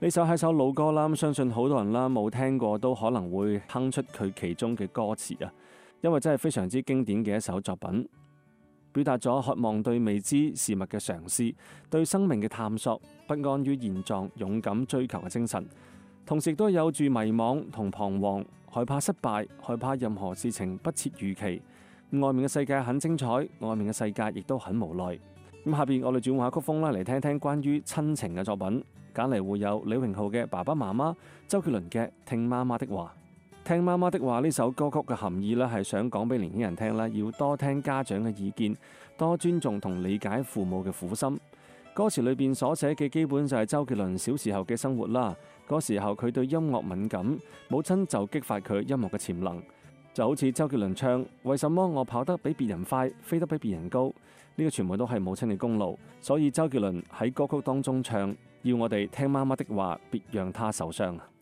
呢首係首老歌啦，相信好多人啦冇聽過都可能會哼出佢其中嘅歌詞啊，因為真係非常之經典嘅一首作品，表達咗渴望對未知事物嘅嘗試，對生命嘅探索，不安於現狀，勇敢追求嘅精神，同時亦都有住迷惘同彷徨，害怕失敗，害怕任何事情不切預期。外面嘅世界很精彩，外面嘅世界亦都很無奈。咁下邊我哋轉換下曲風啦，嚟聽聽關於親情嘅作品，揀嚟會有李榮浩嘅《爸爸媽媽》，周杰倫嘅《聽媽媽的話》。聽媽媽的話呢首歌曲嘅含義呢，係想講俾年輕人聽啦，要多聽家長嘅意見，多尊重同理解父母嘅苦心。歌詞裏邊所寫嘅基本就係周杰倫小時候嘅生活啦。嗰時候佢對音樂敏感，母親就激發佢音樂嘅潛能，就好似周杰倫唱：為什麼我跑得比別人快，飛得比別人高？呢個全部都係母親嘅功勞。所以周杰倫喺歌曲當中唱：要我哋聽媽媽的話，別讓她受傷。